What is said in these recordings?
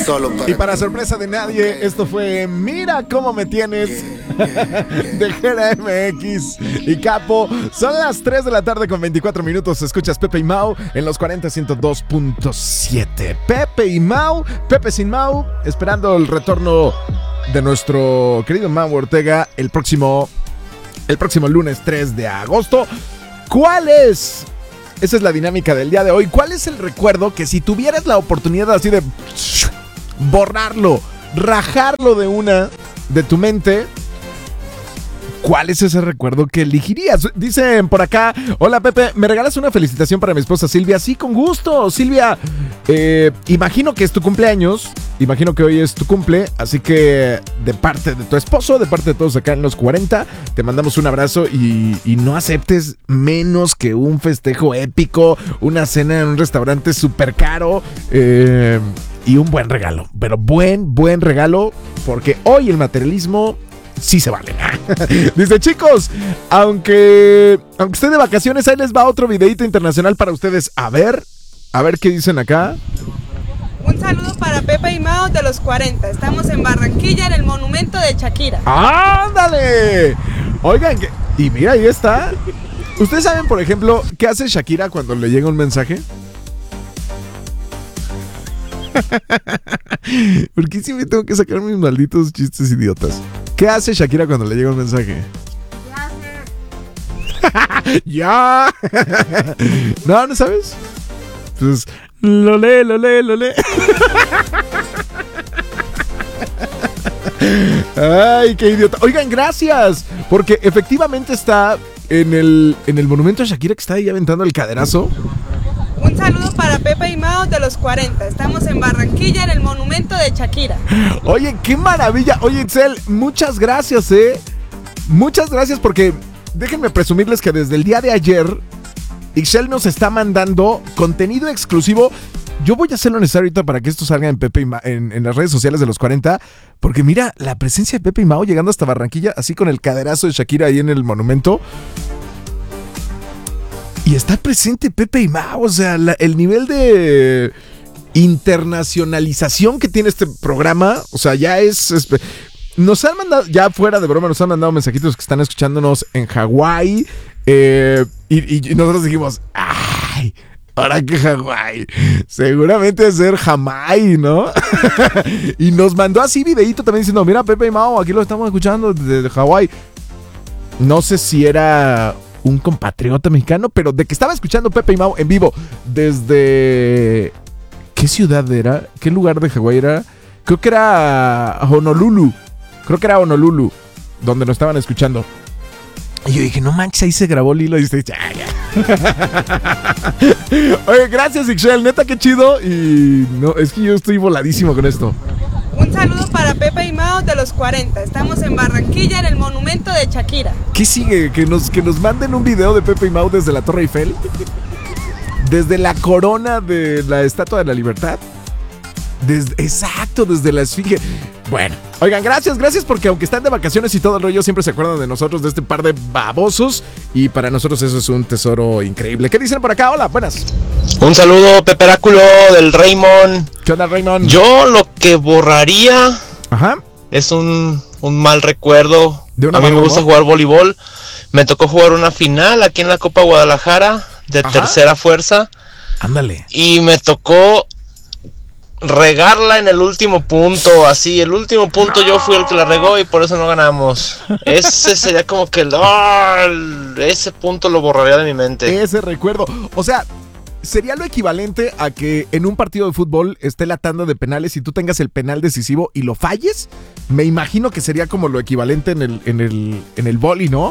Solo para Y para sorpresa de nadie, esto fue Mira Cómo Me Tienes de Jera MX y Capo. Son las 3 de la tarde con 24 minutos. Escuchas Pepe y Mau en los 40-102.7. Pepe y Mau, Pepe sin Mau, esperando el retorno de nuestro querido Mau Ortega el próximo lunes 3 de agosto. ¿Cuál es? Esa es la dinámica del día de hoy. ¿Cuál es el recuerdo que si tuvieras la oportunidad así de borrarlo, rajarlo de tu mente, cuál es ese recuerdo que elegirías? Dicen por acá: hola Pepe, ¿me regalas una felicitación para mi esposa Silvia? Sí, con gusto, Silvia. Imagino que es tu cumpleaños. Imagino que hoy es tu cumple, así que de parte de tu esposo, de parte de todos acá en los 40, te mandamos un abrazo y no aceptes menos que un festejo épico, una cena en un restaurante súper caro y un buen regalo. Pero buen regalo, porque hoy el materialismo sí se vale. Dice: chicos, aunque esté de vacaciones, ahí les va otro videito internacional para ustedes. A ver qué dicen acá. Un saludo para Pepe y Mao de los 40. Estamos en Barranquilla, en el monumento de Shakira. ¡Ándale! Oigan, y mira, ahí está. ¿Ustedes saben, por ejemplo, qué hace Shakira cuando le llega un mensaje? ¿Por qué siempre tengo que sacar mis malditos chistes idiotas? ¿Qué hace Shakira cuando le llega un mensaje? ¡Ya! ¿No sabes? Pues lo lee. Ay, qué idiota. Oigan, gracias, porque efectivamente está en el monumento a Shakira, que está ahí aventando el caderazo. Un saludo para Pepe y Mao de los 40. Estamos en Barranquilla, en el monumento de Shakira. Oye, qué maravilla. Oye, Itzel, muchas gracias, muchas gracias, porque déjenme presumirles que desde el día de ayer Ixchel nos está mandando contenido exclusivo. Yo voy a hacer lo necesario ahorita para que esto salga en Pepe y en las redes sociales de los 40, porque mira, la presencia de Pepe y Mao llegando hasta Barranquilla, así con el caderazo de Shakira ahí en el monumento. Y está presente Pepe y Mao, o sea, el nivel de internacionalización que tiene este programa, o sea, ya es... Nos han mandado, ya fuera de broma, nos han mandado mensajitos que están escuchándonos en Hawái. Y nosotros dijimos: ¡ay! Ahora que Hawái, seguramente debe ser Jamái, ¿no? Y nos mandó así videíto también diciendo: mira, Pepe y Mao, aquí lo estamos escuchando desde Hawái. No sé si era un compatriota mexicano, pero de que estaba escuchando Pepe y Mao en vivo desde... ¿Qué ciudad era? ¿Qué lugar de Hawái era? Creo que era Honolulu, donde nos estaban escuchando. Y yo dije: no manches, ahí se grabó el hilo. Y dice: ya. Oye, gracias, Ixchel, neta, qué chido. Y no, es que yo estoy voladísimo con esto. Un saludo para Pepe y Mao de los 40. Estamos en Barranquilla, en el monumento de Shakira. ¿Qué sigue? Que nos manden un video de Pepe y Mao desde la Torre Eiffel, desde la corona de la Estatua de la Libertad. Desde la Esfinge. Bueno, oigan, gracias porque aunque están de vacaciones y todo el rollo, siempre se acuerdan de nosotros, de este par de babosos, y para nosotros eso es un tesoro increíble. ¿Qué dicen por acá? Hola, buenas. Un saludo, Peperáculo del Raymond. ¿Qué onda, Raymond? Yo lo que borraría es un mal recuerdo. A mí me gusta jugar voleibol. Me tocó jugar una final aquí en la Copa Guadalajara de tercera fuerza. Ándale. Y me tocó regarla en el último punto, así, el último punto yo fui el que la regó y por eso no ganamos. Ese sería como que ese punto lo borraría de mi mente. Ese recuerdo, o sea, sería lo equivalente a que en un partido de fútbol esté la tanda de penales y tú tengas el penal decisivo y lo falles. Me imagino que sería como lo equivalente en el vóley, ¿no?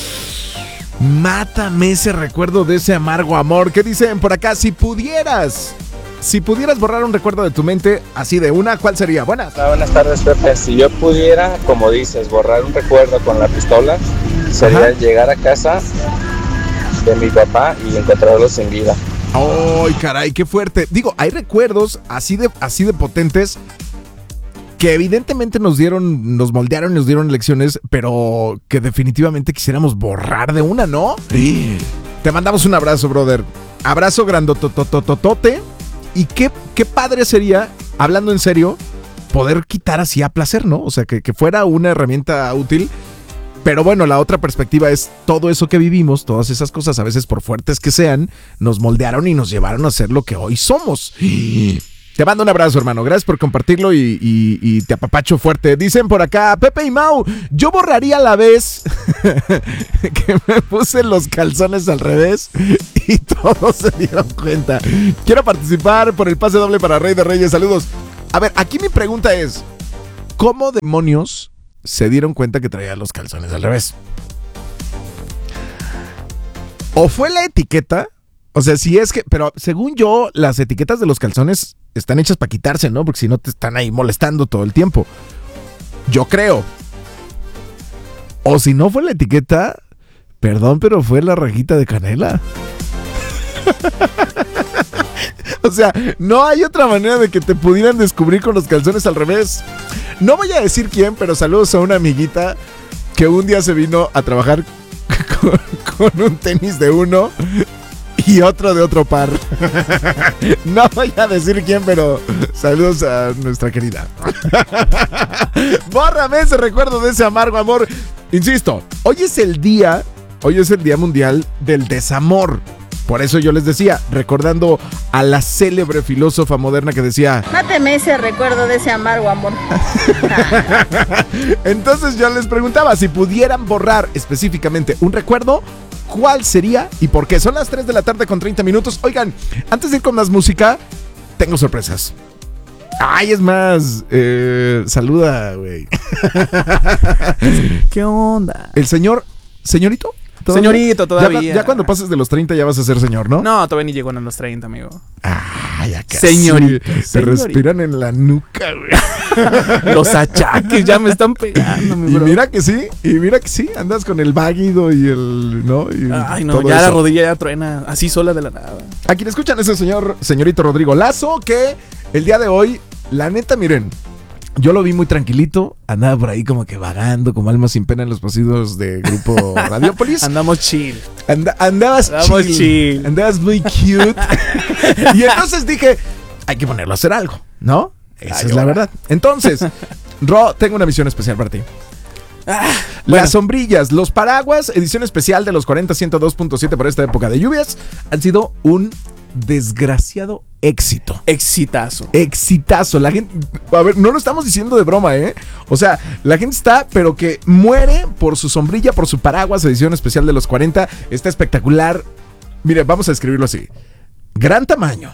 Mátame ese recuerdo de ese amargo amor. ¿Qué dicen por acá? Si pudieras borrar un recuerdo de tu mente así de una, ¿cuál sería? Buenas. Buenas tardes, Pepe. Si yo pudiera, como dices, borrar un recuerdo con la pistola, sería llegar a casa de mi papá y encontrarlo sin vida. ¡Ay, caray, qué fuerte! Digo, hay recuerdos así de potentes que evidentemente nos moldearon, nos dieron lecciones, pero que definitivamente quisiéramos borrar de una, ¿no? Sí. Te mandamos un abrazo, brother. Abrazo grandototototote. Y qué padre sería hablando en serio, poder quitar así a placer, ¿no? O sea, que fuera una herramienta útil. Pero bueno, la otra perspectiva es todo eso que vivimos, todas esas cosas, a veces por fuertes que sean, nos moldearon y nos llevaron a ser lo que hoy somos. Te mando un abrazo, hermano. Gracias por compartirlo y te apapacho fuerte. Dicen por acá, Pepe y Mau, yo borraría la vez que me puse los calzones al revés y todos se dieron cuenta. Quiero participar por el pase doble para Rey de Reyes. Saludos. A ver, aquí mi pregunta es, ¿cómo demonios se dieron cuenta que traía los calzones al revés? ¿O fue la etiqueta? O sea, si es que... Pero según yo, las etiquetas de los calzones están hechas para quitarse, ¿no? Porque si no te están ahí molestando todo el tiempo. Yo creo. O si no fue la etiqueta, perdón, pero fue la rajita de canela. O sea, no hay otra manera de que te pudieran descubrir con los calzones al revés. No voy a decir quién, pero saludos a una amiguita que un día se vino a trabajar con un tenis de uno y otro de otro par. No voy a decir quién, pero saludos a nuestra querida. Bórrame ese recuerdo de ese amargo amor. Insisto, hoy es el Día Mundial del Desamor. Por eso yo les decía, recordando a la célebre filósofa moderna que decía: máteme ese recuerdo de ese amargo amor. Entonces yo les preguntaba, si pudieran borrar específicamente un recuerdo, ¿cuál sería y por qué? Son las 3 de la tarde con 30 minutos. Oigan, antes de ir con más música, tengo sorpresas. Ay, es más, saluda, güey. ¿Qué onda? El señorito. ¿Todavía? Señorito, todavía. Ya cuando pases de los 30 ya vas a ser señor, ¿no? No, todavía ni llegó a los 30, amigo. Ah, ya casi. Señorito. Te respiran en la nuca, güey. Los achaques ya me están pegando, mi bro. Y mira que sí, andas con el váguido y el, ¿no? Y ay, no, ya eso. La rodilla ya truena, así sola de la nada. A quien escuchan ese señorito Rodrigo Lazo, que el día de hoy, la neta, miren, yo lo vi muy tranquilito, andaba por ahí como que vagando, como alma sin pena en los pasillos de Grupo Radiopolis. Andamos chill. Andabas chill. Andabas muy cute. Y entonces dije, hay que ponerlo a hacer algo, ¿no? Esa es la verdad. Entonces, Ro, tengo una misión especial para ti. Bueno. Las sombrillas, los paraguas, edición especial de los 40 102.7 por esta época de lluvias, han sido un desgraciado éxito. Exitazo. La gente, a ver, no lo estamos diciendo de broma, ¿eh? O sea, la gente está, pero que muere por su sombrilla, por su paraguas, edición especial de los 40. Está espectacular. Mire, vamos a escribirlo así. Gran tamaño.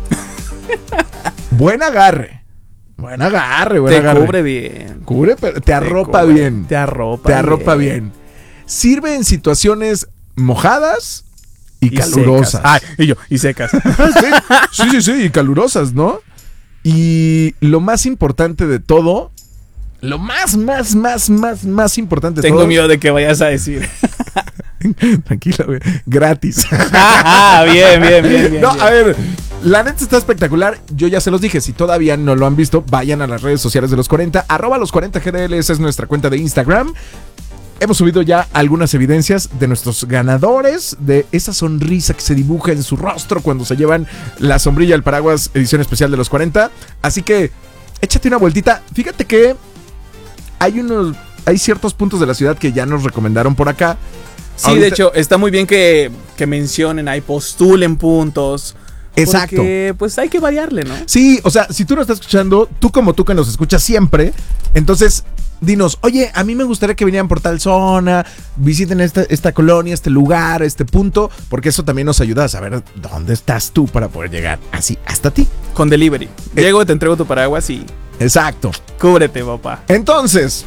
Buen agarre. Te cubre bien. Te arropa bien. Te arropa bien. Sirve en situaciones mojadas y calurosas. Y secas. Sí, y calurosas, ¿no? Y lo más importante de todo, lo más importante de todo. Tengo miedo de que vayas a decir. Tranquila, güey. Gratis. Bien. No, a ver, la neta está espectacular. Yo ya se los dije, si todavía no lo han visto, vayan a las redes sociales de los 40, @los40GDL, esa es nuestra cuenta de Instagram. Hemos subido ya algunas evidencias de nuestros ganadores, de esa sonrisa que se dibuja en su rostro cuando se llevan la sombrilla del paraguas edición especial de los 40. Así que échate una vueltita. Fíjate que hay ciertos puntos de la ciudad que ya nos recomendaron por acá. Sí, ahorita, de hecho, está muy bien que mencionen ahí, postulen puntos. Exacto. Porque pues hay que variarle, ¿no? Sí, o sea, si tú nos estás escuchando, tú que nos escuchas siempre, entonces dinos, oye, a mí me gustaría que vinieran por tal zona, visiten esta colonia, este lugar, este punto, porque eso también nos ayuda a saber dónde estás tú para poder llegar así hasta ti. Con delivery. Llego, te entrego tu paraguas y... Exacto. Cúbrete, papá. Entonces,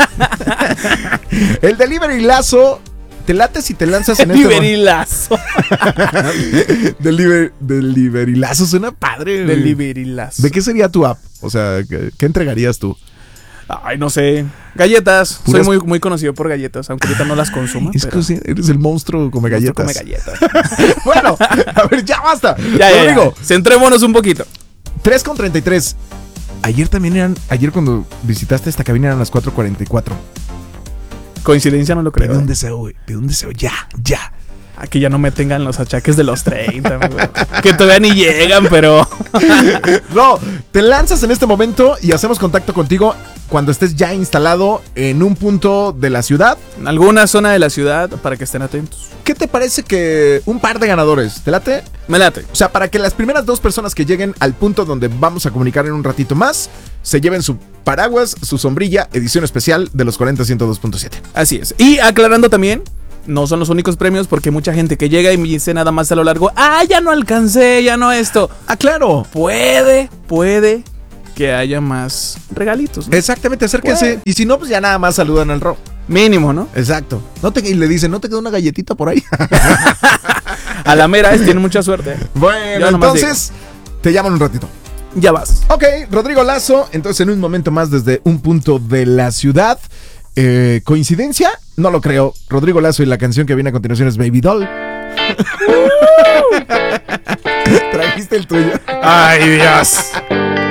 el delivery lazo... Te lates y te lanzas en Delivery lazo. Delivery lazo suena padre. Delivery lazo. ¿De qué sería tu app? O sea, ¿qué entregarías tú? Ay, no sé. Galletas. Soy muy conocido por galletas, aunque ahorita no las consumo. Es que eres el monstruo come galletas. Galletas. Bueno, a ver, ya basta. Ya. Centrémonos un poquito. 3:33. Ayer cuando visitaste esta cabina eran las 4:44. Coincidencia no lo creo. Pide un deseo, güey. Ya. A que ya no me tengan los achaques de los 30, amigo. Que todavía ni llegan, pero... No, te lanzas en este momento y hacemos contacto contigo cuando estés ya instalado en un punto de la ciudad. En alguna zona de la ciudad, para que estén atentos. ¿Qué te parece que un par de ganadores? ¿Te late? Me late. O sea, para que las primeras 2 personas que lleguen al punto donde vamos a comunicar en un ratito más, se lleven su paraguas, su sombrilla, edición especial de los 40 102.7. Así es. Y aclarando también, no son los únicos premios, porque mucha gente que llega y me dice nada más a lo largo, ya no alcancé, ya no esto. Ah, claro. Puede que haya más regalitos, ¿no? Exactamente, acérquense. Y si no, pues ya nada más saludan al Ro. Mínimo, ¿no? Exacto. Y le dicen, ¿no te quedó una galletita por ahí? A la mera tienen mucha suerte. Bueno, entonces te llaman un ratito. Ya vas. Ok, Rodrigo Lazo, entonces en un momento más desde un punto de la ciudad. ¿Coincidencia? No lo creo. Rodrigo Lazo y la canción que viene a continuación es Baby Doll. Trajiste el tuyo. Ay, Dios.